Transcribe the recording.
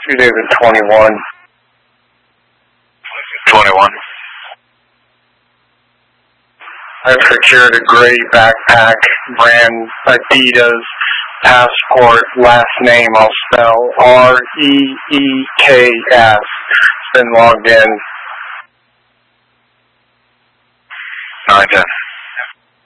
2 days of 21. 21. I've procured a gray backpack, brand Adidas, passport, last name I'll spell R-E-E-K-S. It's been logged in. 9-10.